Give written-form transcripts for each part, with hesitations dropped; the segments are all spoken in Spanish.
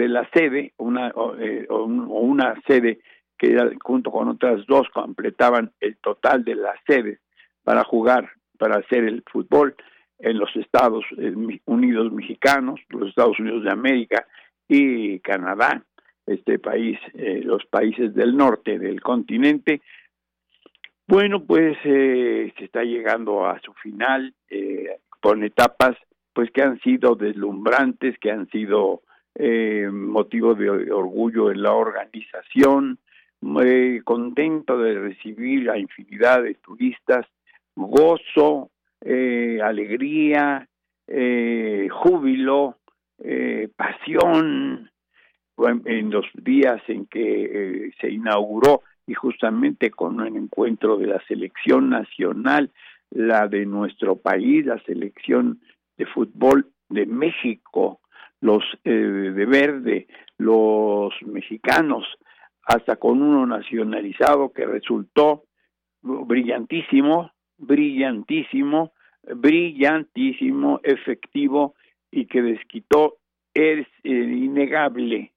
de la sede, una sede que junto con otras dos completaban el total de las sedes para jugar, para hacer el fútbol en los Estados Unidos mexicanos, los Estados Unidos de América y Canadá, este país, los países del norte del continente. Bueno, pues se está llegando a su final con etapas pues que han sido deslumbrantes, que han sido motivo de orgullo en la organización, contento de recibir a infinidad de turistas, gozo, alegría, júbilo, pasión en los días en que se inauguró, y justamente con un encuentro de la selección nacional, la de nuestro país, la selección de fútbol de México, los de verde, los mexicanos, hasta con uno nacionalizado que resultó brillantísimo, efectivo, y que desquitó, es innegable,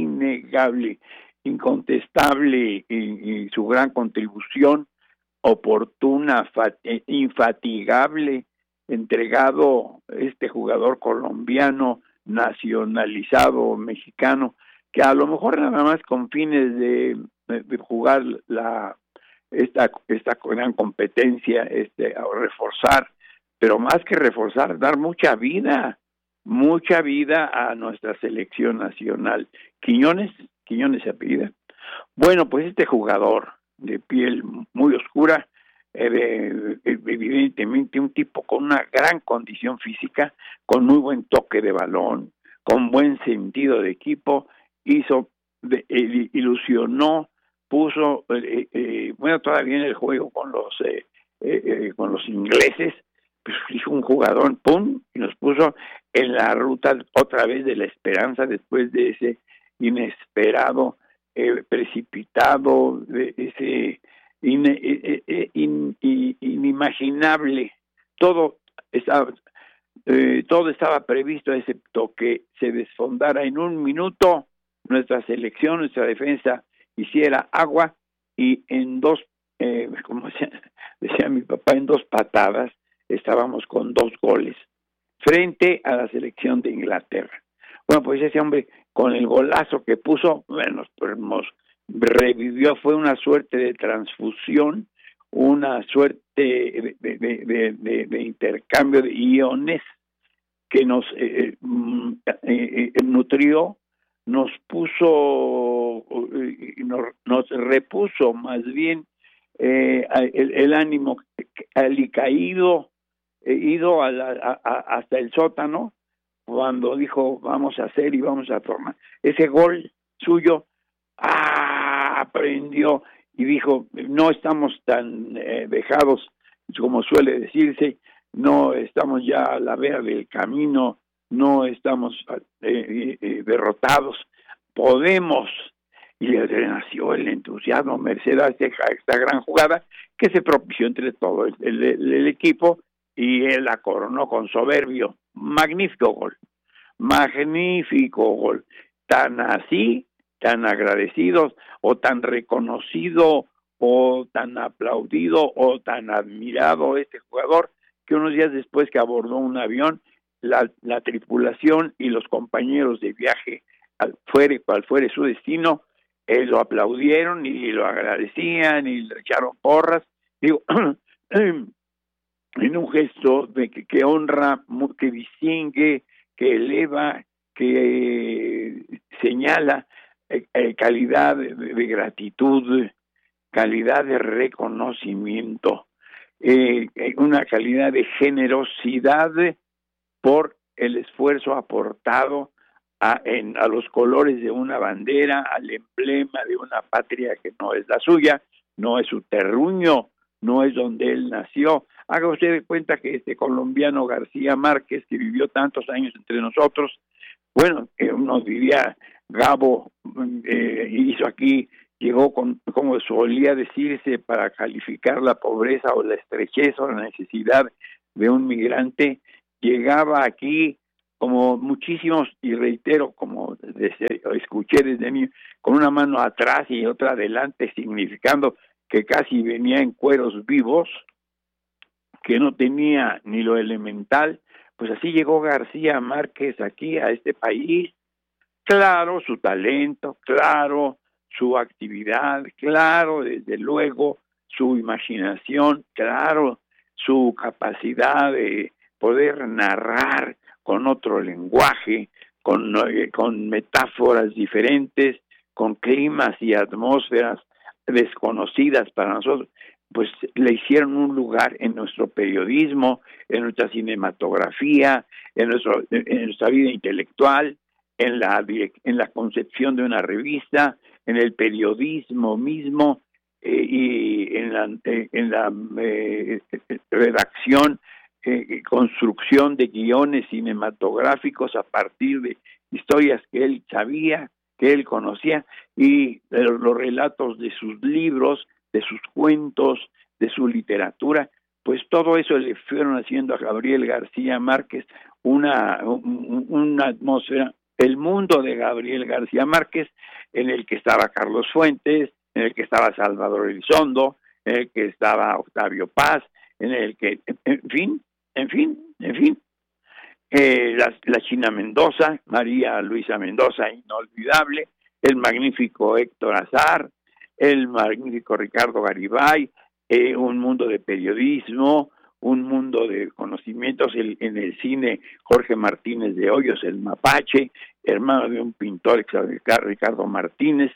incontestable, y su gran contribución oportuna, infatigable, entregado este jugador colombiano nacionalizado mexicano, que a lo mejor nada más con fines de jugar esta gran competencia, a reforzar, pero más que reforzar, dar mucha vida a nuestra selección nacional. Quiñones se apellida. Bueno, pues este jugador de piel muy oscura, evidentemente un tipo con una gran condición física, con muy buen toque de balón, con buen sentido de equipo, ilusionó, puso, todavía en el juego con los ingleses, pues hizo un jugador, ¡pum!, y nos puso en la ruta otra vez de la esperanza después de ese inesperado, precipitado, de ese inimaginable. Todo estaba previsto, excepto que se desfondara en un minuto nuestra selección, nuestra defensa hiciera agua, y en dos, como decía mi papá, en dos patadas estábamos con 2 goles frente a la selección de Inglaterra. Bueno, pues ese hombre, con el golazo que puso, bueno, pues nos revivió, fue una suerte de transfusión, una suerte de intercambio de iones que nos nutrió, nos puso, nos repuso más bien el ánimo alicaído, ido hasta el sótano, cuando dijo vamos a hacer y vamos a formar. Ese gol suyo, aprendió y dijo, no estamos tan dejados como suele decirse, no estamos ya a la vera del camino, no estamos derrotados, podemos. Y le nació el entusiasmo merced a esta gran jugada que se propició entre todo el equipo, y él la coronó con soberbio, magnífico gol, tan así, tan agradecidos, o tan reconocido, o tan aplaudido, o tan admirado este jugador, que unos días después que abordó un avión, la tripulación y los compañeros de viaje, cual fuere su destino, lo aplaudieron y lo agradecían y le echaron porras. Digo, en un gesto que honra, que distingue, que eleva, que señala calidad de gratitud, calidad de reconocimiento, una calidad de generosidad por el esfuerzo aportado a los colores de una bandera, al emblema de una patria que no es la suya, no es su terruño, no es donde él nació. Haga usted de cuenta que este colombiano García Márquez, que vivió tantos años entre nosotros, bueno, uno diría, Gabo hizo aquí, llegó con, como solía decirse, para calificar la pobreza o la estrechez o la necesidad de un migrante, llegaba aquí como muchísimos, y reitero, como escuché desde niño, con una mano atrás y otra adelante, significando que casi venía en cueros vivos, que no tenía ni lo elemental. Pues así llegó García Márquez aquí a este país. Claro, su talento, claro, su actividad, claro, desde luego, su imaginación, claro, su capacidad de poder narrar con otro lenguaje, con metáforas diferentes, con climas y atmósferas desconocidas para nosotros, pues le hicieron un lugar en nuestro periodismo, en nuestra cinematografía, en nuestra vida intelectual, en la concepción de una revista, en el periodismo mismo, y en la redacción, construcción de guiones cinematográficos a partir de historias que él sabía, que él conocía, y los relatos de sus libros, de sus cuentos, de su literatura. Pues todo eso le fueron haciendo a Gabriel García Márquez una atmósfera, el mundo de Gabriel García Márquez, en el que estaba Carlos Fuentes, en el que estaba Salvador Elizondo, en el que estaba Octavio Paz, en el que, en fin, la China Mendoza, María Luisa Mendoza, inolvidable, el magnífico Héctor Azar, el magnífico Ricardo Garibay, un mundo de periodismo, un mundo de conocimientos en el cine, Jorge Martínez de Hoyos, el Mapache, hermano de un pintor, Ricardo Martínez,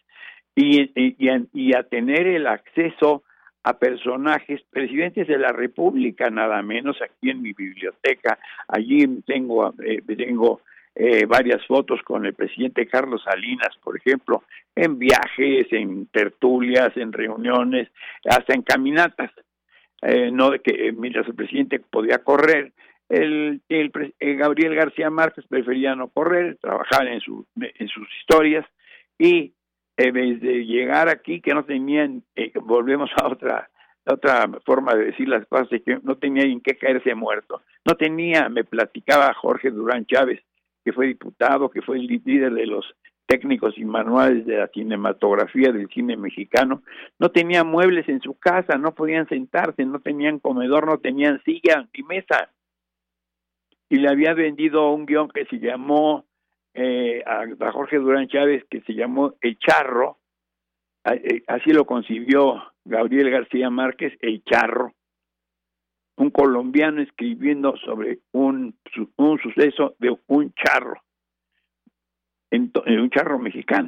y a tener el acceso a personajes, presidentes de la República, nada menos, aquí en mi biblioteca. Allí tengo varias fotos con el presidente Carlos Salinas, por ejemplo, en viajes, en tertulias, en reuniones, hasta en caminatas. No de que mientras el presidente podía correr, Gabriel García Márquez prefería no correr, trabajar en sus historias, y desde llegar aquí, que no tenían, volvemos a otra forma de decir las cosas, de que no tenía en qué caerse muerto. No tenía, me platicaba Jorge Durán Chávez, que fue diputado, que fue el líder de los técnicos y manuales de la cinematografía del cine mexicano, no tenía muebles en su casa, no podían sentarse, no tenían comedor, no tenían silla ni mesa. Y le había vendido un guión que se llamó, a Jorge Durán Chávez, que se llamó El Charro, así lo concibió Gabriel García Márquez, El Charro, un colombiano escribiendo sobre un suceso de un charro, en un charro mexicano.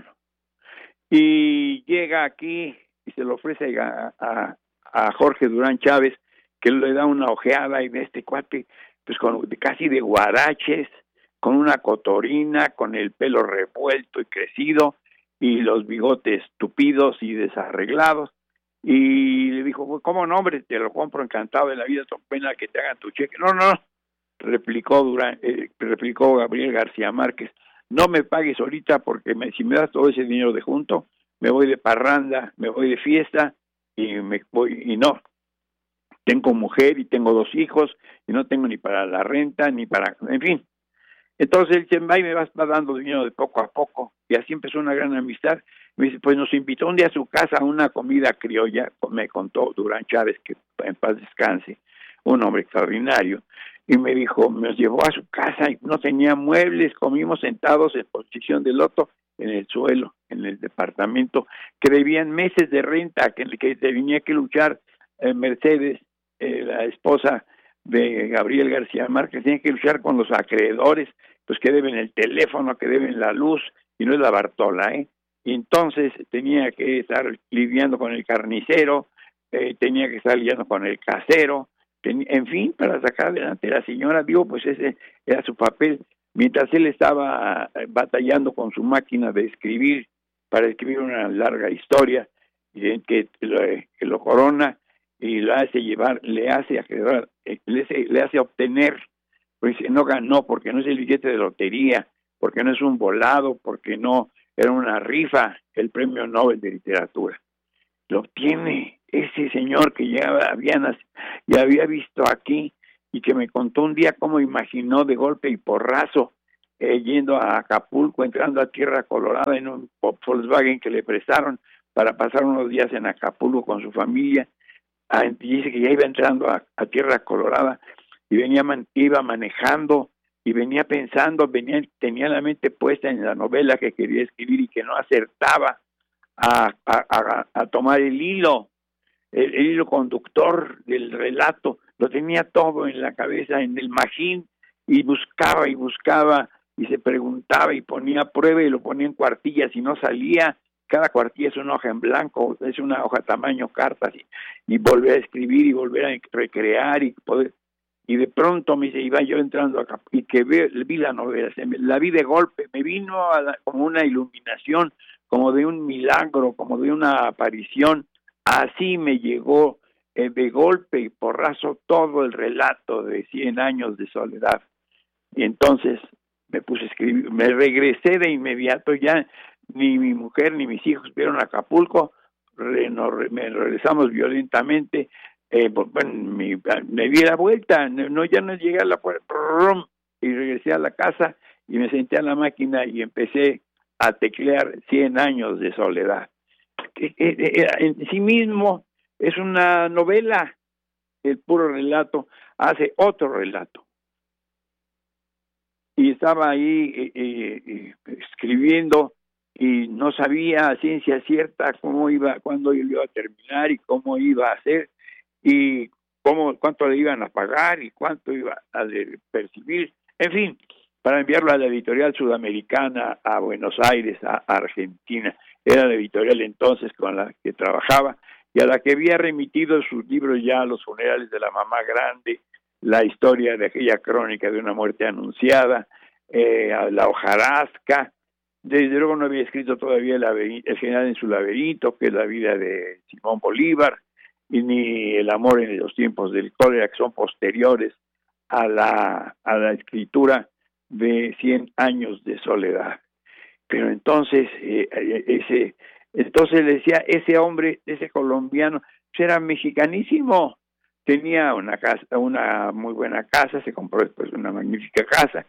Y llega aquí y se lo ofrece a Jorge Durán Chávez, que le da una ojeada, y de este cuate, pues casi de guaraches, con una cotorina, con el pelo revuelto y crecido, y los bigotes tupidos y desarreglados. Y le dijo, ¿cómo no, hombre? Te lo compro encantado de la vida, son pena que te hagan tu cheque. No, replicó Gabriel García Márquez, no me pagues ahorita, porque si me das todo ese dinero de junto, me voy de parranda, me voy de fiesta, y me voy, y no, tengo mujer y tengo 2 hijos, y no tengo ni para la renta, ni para, en fin. Entonces el Chembay me va dando dinero de poco a poco, y así empezó una gran amistad. Me dice, pues nos invitó un día a su casa a una comida criolla, me contó Durán Chávez, que en paz descanse, un hombre extraordinario, y me dijo, nos llevó a su casa y no tenía muebles, comimos sentados en posición de loto en el suelo, en el departamento, que debían meses de renta, que tenía que luchar Mercedes, la esposa de Gabriel García Márquez, tenía que luchar con los acreedores, pues que deben el teléfono, que deben la luz, y no es la Bartola, y entonces tenía que estar lidiando con el carnicero, tenía que estar lidiando con el casero, en fin, para sacar adelante a la señora. Digo, pues ese era su papel, mientras él estaba batallando con su máquina de escribir, para escribir una larga historia, que lo corona y lo hace llevar, le hace obtener, pues no ganó, porque no es el billete de lotería, porque no es un volado, porque no era una rifa, el premio Nobel de Literatura. Lo obtiene ese señor que ya había visto aquí, y que me contó un día cómo imaginó de golpe y porrazo yendo a Acapulco, entrando a Tierra Colorada en un Volkswagen que le prestaron para pasar unos días en Acapulco con su familia. Dice que ya iba entrando a Tierra Colorada y iba manejando y venía pensando, tenía la mente puesta en la novela que quería escribir y que no acertaba a tomar el hilo conductor del relato. Lo tenía todo en la cabeza, en el magín, y buscaba y se preguntaba y ponía a prueba y lo ponía en cuartillas y no salía. Cada cuartilla es una hoja en blanco, es una hoja tamaño cartas, y volver a escribir y volver a recrear y poder. Y de pronto me dice, iba yo entrando acá y que vi la novela, la vi de golpe, me vino como una iluminación, como de un milagro, como de una aparición. Así me llegó de golpe y porrazo todo el relato de 100 años de soledad. Y entonces me puse a escribir, me regresé de inmediato, ya ni mi mujer ni mis hijos vieron a Acapulco, me regresamos violentamente. Bueno, me di la vuelta, ya no llegué a la puerta, y regresé a la casa y me senté a la máquina y empecé a teclear 100 años de soledad. En sí mismo es una novela, el puro relato hace otro relato. Y estaba ahí escribiendo y no sabía a ciencia cierta cuándo iba a terminar y cómo iba a hacer y cuánto le iban a pagar y cuánto iba a percibir, en fin, para enviarlo a la editorial sudamericana, a Buenos Aires, a Argentina. Era la editorial entonces con la que trabajaba y a la que había remitido sus libros ya, Los funerales de la mamá grande, la historia de aquella crónica de una muerte anunciada, a La hojarasca. Desde luego no había escrito todavía El general en su laberinto, que es la vida de Simón Bolívar, y ni El amor en los tiempos del cólera, que son posteriores a la escritura de 100 años de soledad. Pero entonces, entonces le decía, ese hombre, ese colombiano, pues era mexicanísimo, tenía una muy buena casa, se compró después una magnífica casa,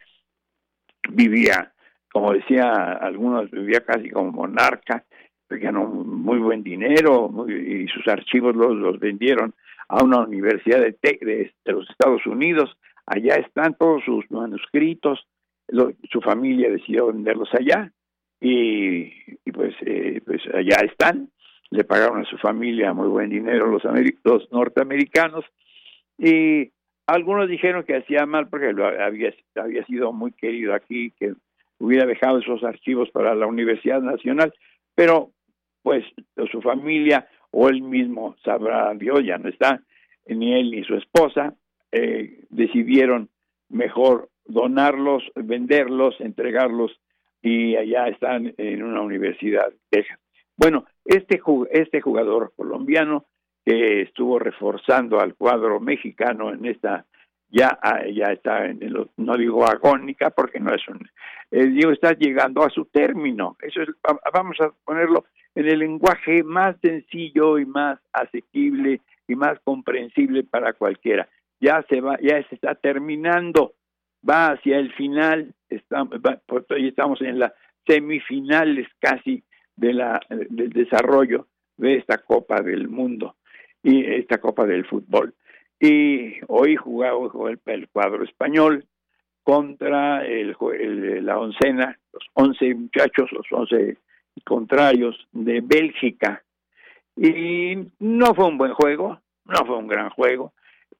vivía, como decía algunos, vivía casi como monarca, porque ganó muy buen dinero, y sus archivos los vendieron a una universidad de los Estados Unidos. Allá están todos sus manuscritos, su familia decidió venderlos allá, y pues allá están. Le pagaron a su familia muy buen dinero los norteamericanos, y algunos dijeron que hacía mal porque había sido muy querido aquí, que hubiera dejado esos archivos para la Universidad Nacional, pero pues su familia o él mismo, sabrá Dios, ya no está, ni él ni su esposa, decidieron mejor donarlos, venderlos, entregarlos, y allá están en una universidad de Texas. Bueno, este jugador colombiano que estuvo reforzando al cuadro mexicano en esta, ya está no digo agónica porque no es está llegando a su término. Eso es, vamos a ponerlo en el lenguaje más sencillo y más asequible y más comprensible para cualquiera. Ya se está terminando, va hacia el final, estamos en las semifinales casi del desarrollo de esta Copa del Mundo y esta Copa del Fútbol. Y hoy jugó el cuadro español contra la oncena, los 11 muchachos, los 11 contrarios de Bélgica. Y no fue un buen juego, no fue un gran juego.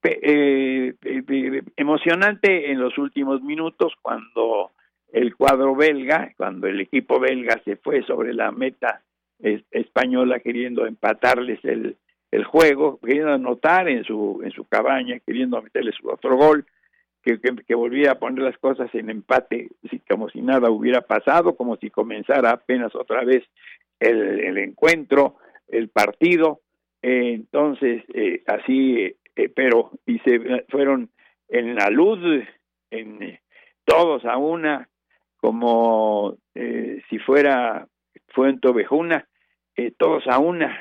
Emocionante en los últimos minutos cuando cuando el equipo belga se fue sobre la meta española queriendo empatarles el juego, queriendo anotar en su cabaña, queriendo meterles su otro gol, que volviera a poner las cosas en empate, como si nada hubiera pasado, como si comenzara apenas otra vez el encuentro, el partido. Entonces, así, pero y se fueron en la luz, todos a una, como si fuera Fuenteovejuna, todos a una,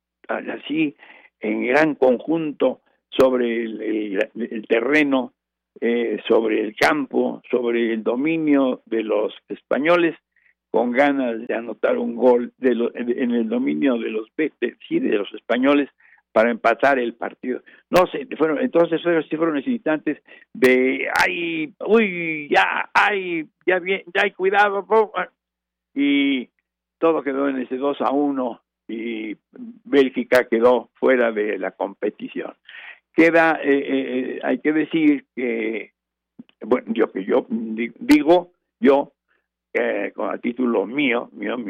así en gran conjunto sobre el terreno sobre el campo, sobre el dominio de los españoles, con ganas de anotar un gol en el dominio de los españoles para empatar el partido. No sé, fueron instantes de ya hay cuidado, y todo quedó en ese 2-1 y Bélgica quedó fuera de la competición. Hay que decir que, bueno, yo digo, a título mío,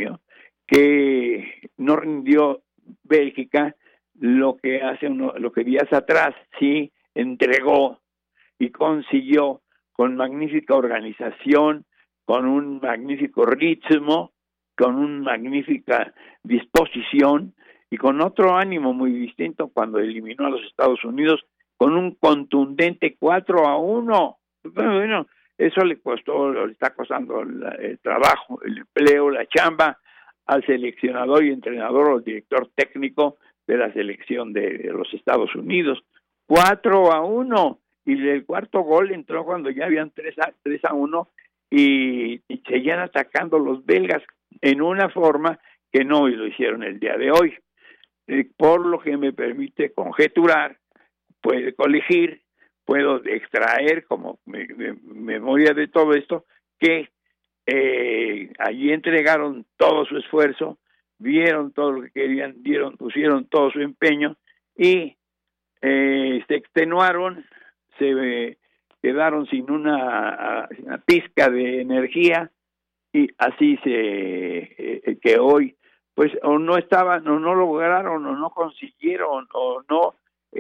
que no rindió Bélgica lo que días atrás sí entregó y consiguió, con magnífica organización, con un magnífico ritmo, con una magnífica disposición y con otro ánimo muy distinto cuando eliminó a los Estados Unidos con un contundente 4-1. Bueno, eso le está costando el trabajo, el empleo, la chamba al seleccionador y entrenador o director técnico de la selección de los Estados Unidos. 4-1, y el cuarto gol entró cuando ya habían 3-1 y seguían atacando los belgas en una forma que no lo hicieron el día de hoy. Por lo que me permite conjeturar, puedo colegir, puedo extraer como memoria de todo esto, que allí entregaron todo su esfuerzo, vieron todo lo que querían, pusieron todo su empeño y se extenuaron, se quedaron sin una pizca de energía, y así que hoy pues o no estaban o no lograron o no consiguieron o no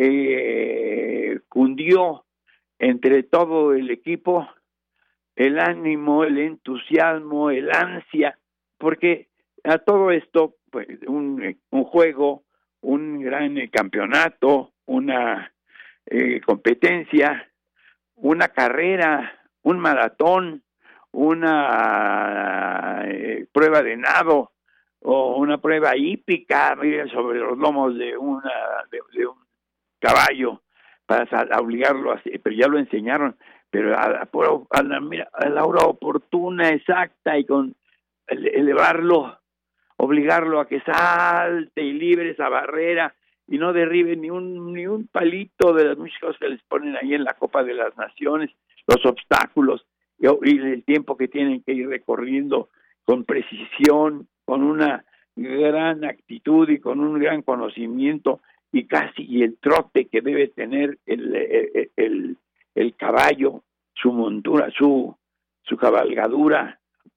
cundió entre todo el equipo el ánimo, el entusiasmo, el ansia, porque a todo esto pues un juego, un gran campeonato, una competencia, una carrera, un maratón, una prueba de nado o una prueba hípica, miren, sobre los lomos de un caballo para obligarlo pero ya lo enseñaron, pero a la hora oportuna, exacta, y con elevarlo, obligarlo a que salte y libre esa barrera y no derribe ni un palito de las muchas cosas que les ponen ahí en la Copa de las Naciones, los obstáculos y el tiempo que tienen que ir recorriendo con precisión, con una gran actitud y con un gran conocimiento y el trote que debe tener el caballo, su montura, su cabalgadura.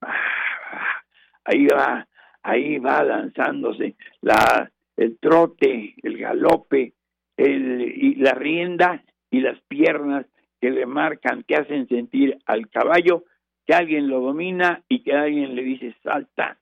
Ahí va lanzándose el trote, el galope, y la rienda y las piernas que le marcan, que hacen sentir al caballo que alguien lo domina y que alguien le dice salta,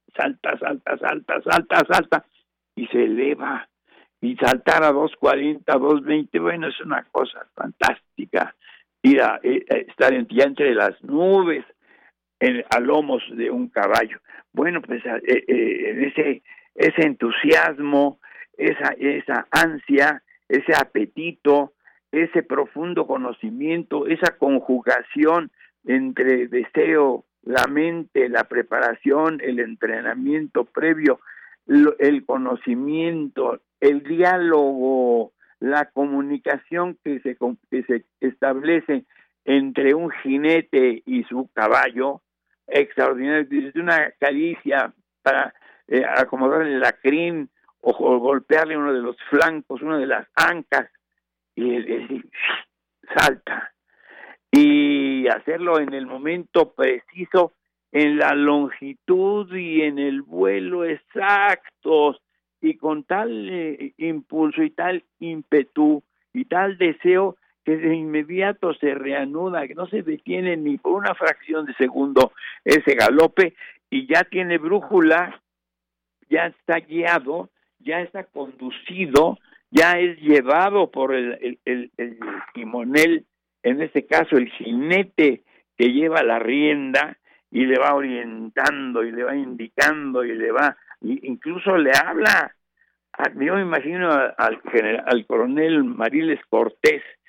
y se eleva. Y saltar a 2:40, 2:20, bueno, es una cosa fantástica. Estar ya entre las nubes, a lomos de un caballo. Bueno, pues ese entusiasmo, esa ansia, ese apetito, ese profundo conocimiento, esa conjugación entre deseo, la mente, la preparación, el entrenamiento previo, el conocimiento, el diálogo, la comunicación que se establece entre un jinete y su caballo, extraordinario, desde una caricia para acomodarle la crin o golpearle uno de los flancos, una de las ancas, y decir, salta, y hacerlo en el momento preciso, en la longitud y en el vuelo exactos, y con tal impulso y tal ímpetu y tal deseo que de inmediato se reanuda, que no se detiene ni por una fracción de segundo ese galope, y ya tiene brújula, ya está guiado, ya está conducido, ya es llevado por el timonel, en este caso el jinete que lleva la rienda y le va orientando y le va indicando y incluso le habla. Yo me imagino al coronel Mariles Cortés,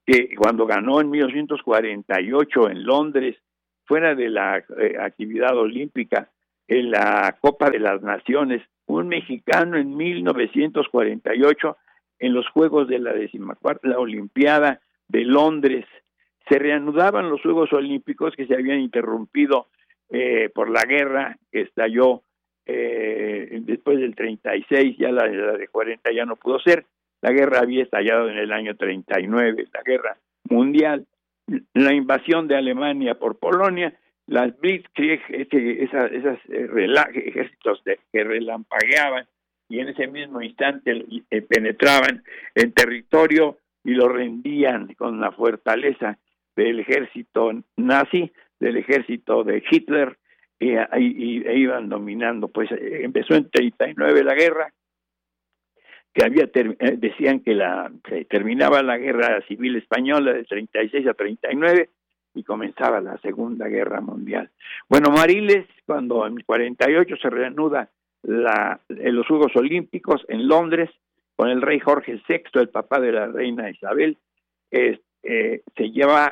que cuando ganó en 1948 en Londres, fuera de la actividad olímpica, en la Copa de las Naciones, un mexicano en 1948 en los Juegos de la 14ª Olimpiada de Londres. Se reanudaban los Juegos Olímpicos que se habían interrumpido por la guerra que estalló después del 36, ya la de 40 ya no pudo ser. La guerra había estallado en el año 39, la guerra mundial, la invasión de Alemania por Polonia, las Blitzkrieg, esas ejércitos que relampagueaban y en ese mismo instante penetraban en territorio y lo rendían con la fortaleza del ejército nazi, del ejército de Hitler, e iban dominando. Pues empezó en 39 la guerra, que decían que se terminaba la guerra civil española de 36 a 39 y comenzaba la Segunda Guerra Mundial. Bueno, Mariles, cuando en 48 se reanuda los Juegos Olímpicos en Londres, con el rey Jorge VI, el papá de la reina Isabel, lleva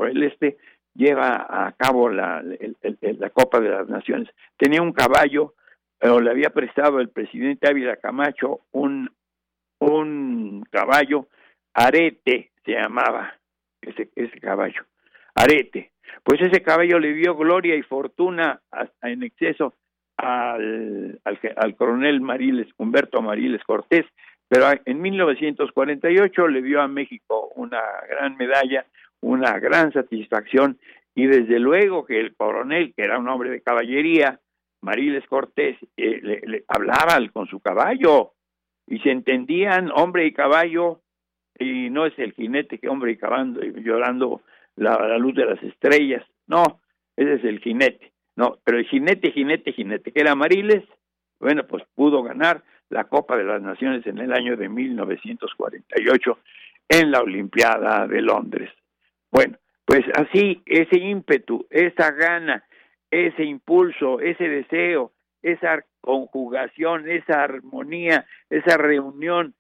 a cabo la Copa de las Naciones. Tenía un caballo, pero le había prestado el presidente Ávila Camacho un caballo, Arete se llamaba ese caballo, Arete. Pues ese caballo le dio gloria y fortuna en exceso al coronel Humberto Mariles Cortés, pero en 1948 le dio a México una gran medalla, una gran satisfacción, y desde luego que el coronel, que era un hombre de caballería, Mariles Cortés, le hablaba con su caballo, y se entendían hombre y caballo, y no es el jinete que hombre y caballo llorando la luz de las estrellas, no, ese es el jinete, no, pero el jinete, que era Mariles, bueno, pues pudo ganar la Copa de las Naciones en el año de 1948 en la Olimpiada de Londres. Bueno, pues así, ese ímpetu, esa gana, ese impulso, ese deseo, esa conjugación, esa armonía, esa reunión,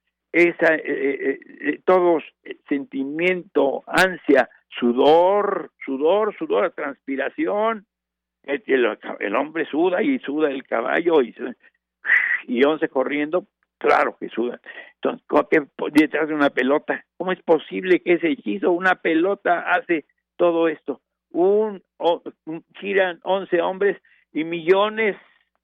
todos sentimiento, ansia, sudor, transpiración. El hombre suda y suda el caballo y 11 corriendo, claro que sudan. Entonces, detrás de una pelota, ¿cómo es posible que ese hechizo, una pelota hace todo esto? Giran 11 hombres y millones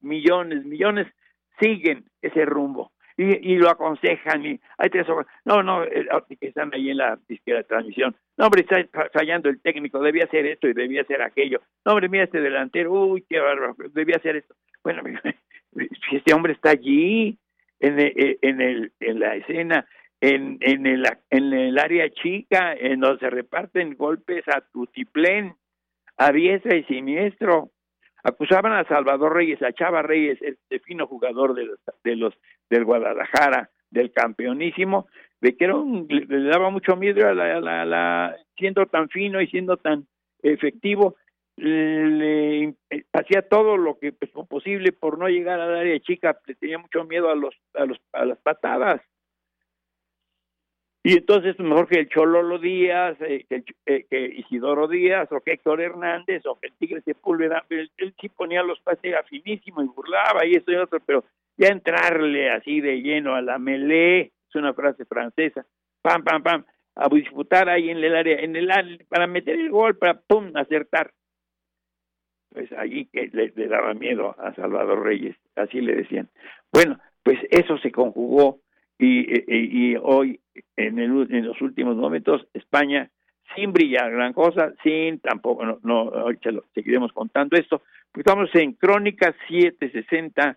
siguen ese rumbo y lo aconsejan y hay 3 horas. No, que están ahí en la disquera de transmisión. No, hombre, está fallando el técnico, debía hacer esto y debía hacer aquello. No, hombre, mira este delantero, uy, qué bárbaro, debía hacer esto. Bueno, si este hombre está allí en la escena, en el área chica, en donde se reparten golpes a tutiplén, a diestra y siniestro. Acusaban a Salvador Reyes, a Chava Reyes, este fino jugador del Guadalajara, del campeonísimo, de que le daba mucho miedo siendo tan fino y siendo tan efectivo, le hacía todo lo que fue posible por no llegar al área chica, le tenía mucho miedo a las patadas. Y entonces mejor que el Chololo Díaz, que Isidoro Díaz, o que Héctor Hernández, o que el Tigre Sepúlveda, él sí ponía los pases finísimo y burlaba y esto y otro, pero ya entrarle así de lleno a la melee, es una frase francesa, pam, a disputar ahí en el área, para meter el gol, para pum, acertar. Pues allí que le daba miedo a Salvador Reyes, así le decían. Bueno, pues eso se conjugó y hoy en los últimos momentos España, sin brillar gran cosa, sin tampoco, ahorita seguiremos contando esto, pues estamos en Crónica 760,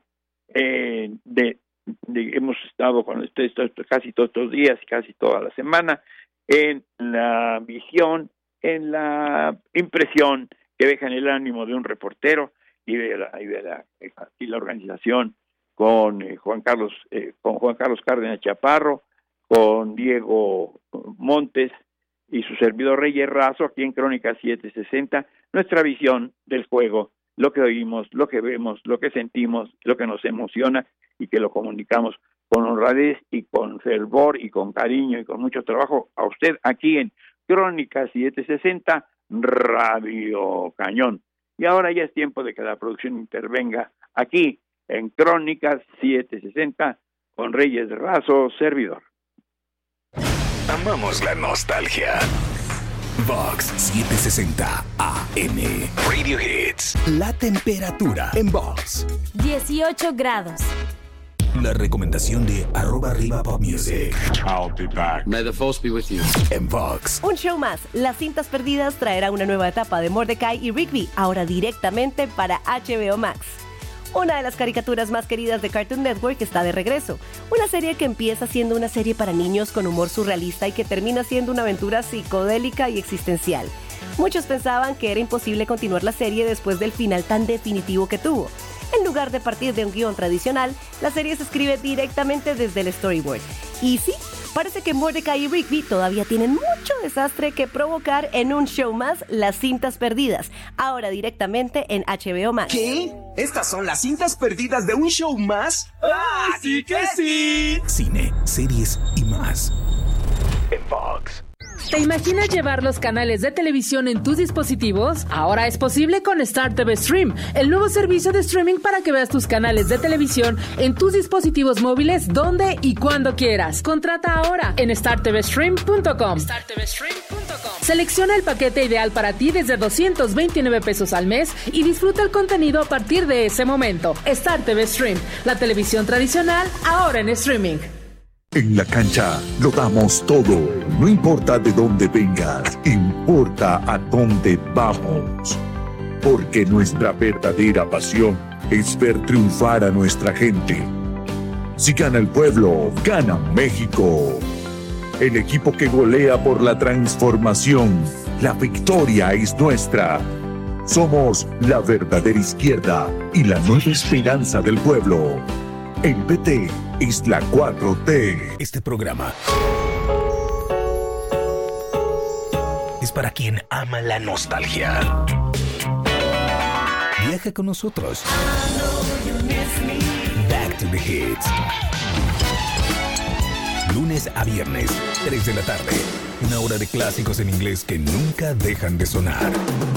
hemos estado con esto casi todos los días, casi toda la semana, en la visión, en la impresión que deja en el ánimo de un reportero y de la organización con Juan Carlos Cárdenas Chaparro, con Diego Montes y su servidor Reyes Razo, aquí en Crónica 760, nuestra visión del juego, lo que oímos, lo que vemos, lo que sentimos, lo que nos emociona y que lo comunicamos con honradez y con fervor y con cariño y con mucho trabajo a usted aquí en Crónica 760, Radio Cañón. Y ahora ya es tiempo de que la producción intervenga aquí en Crónica 760 con Reyes Razo, servidor. Amamos la nostalgia. Vox 760 AM. Radio Hits. La temperatura en Vox. 18 grados. La recomendación de @RivaPopMusic. I'll be back. May the force be with you. En Vox. Un show más. Las Cintas Perdidas traerá una nueva etapa de Mordecai y Rigby, ahora directamente para HBO Max. Una de las caricaturas más queridas de Cartoon Network está de regreso. Una serie que empieza siendo una serie para niños con humor surrealista y que termina siendo una aventura psicodélica y existencial. Muchos pensaban que era imposible continuar la serie después del final tan definitivo que tuvo. En lugar de partir de un guión tradicional, la serie se escribe directamente desde el storyboard. Y sí, parece que Mordecai y Rigby todavía tienen mucho desastre que provocar en un show más, Las Cintas Perdidas, ahora directamente en HBO Max. ¿Qué? ¿Estas son las cintas perdidas de un show más? ¡Ah, sí que sí! Cine, series y más. En Vox. ¿Te imaginas llevar los canales de televisión en tus dispositivos? Ahora es posible con Star TV Stream, el nuevo servicio de streaming para que veas tus canales de televisión en tus dispositivos móviles donde y cuando quieras. Contrata ahora en startvstream.com. Selecciona el paquete ideal para ti desde 229 pesos al mes y disfruta el contenido a partir de ese momento. Star TV Stream, la televisión tradicional ahora en streaming. En la cancha lo damos todo, no importa de dónde vengas, importa a dónde vamos. Porque nuestra verdadera pasión es ver triunfar a nuestra gente. Si gana el pueblo, gana México. El equipo que golea por la transformación, la victoria es nuestra. Somos la verdadera izquierda y la nueva esperanza del pueblo. El PT es la 4T. Este programa es para quien ama la nostalgia. Viaja con nosotros. Back to the Hits. Lunes a viernes, 3 de la tarde. Una hora de clásicos en inglés que nunca dejan de sonar.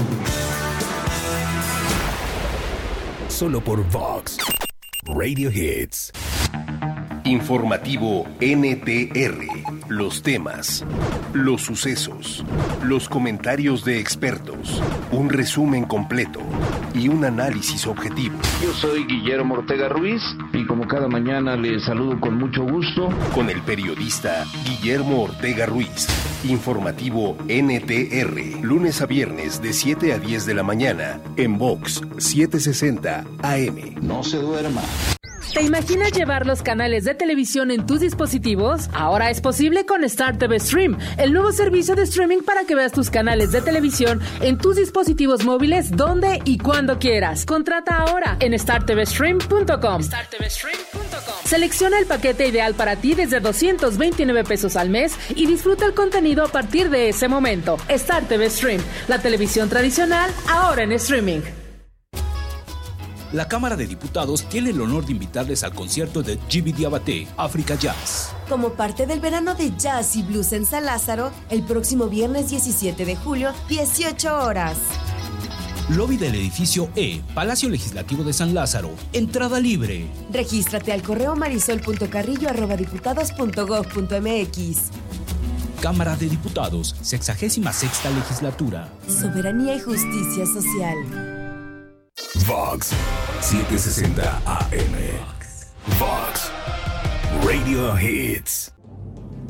Solo por Vox. Radio Hits. Informativo NTR. Los temas, los sucesos, los comentarios de expertos, un resumen completo y un análisis objetivo. Yo soy Guillermo Ortega Ruiz y como cada mañana les saludo con mucho gusto. Con el periodista Guillermo Ortega Ruiz. Informativo NTR. Lunes a viernes de 7 a 10 de la mañana en Vox 760 AM. No se duerma. ¿Te imaginas llevar los canales de televisión en tus dispositivos? Ahora es posible con Star TV Stream, el nuevo servicio de streaming para que veas tus canales de televisión en tus dispositivos móviles donde y cuando quieras. Contrata ahora en startvstream.com. Selecciona el paquete ideal para ti desde 229 pesos al mes y disfruta el contenido a partir de ese momento. Star TV Stream, la televisión tradicional ahora en streaming. La Cámara de Diputados tiene el honor de invitarles al concierto de Djiby Diabaté, Africa Jazz. Como parte del verano de jazz y blues en San Lázaro, el próximo viernes 17 de julio, 18 horas. Lobby del edificio E, Palacio Legislativo de San Lázaro. Entrada libre. Regístrate al correo marisol.carrillo@diputados.gov.mx. Cámara de Diputados, 66ª Legislatura. Soberanía y justicia social. Vox 760 AM. Vox Radio Hits.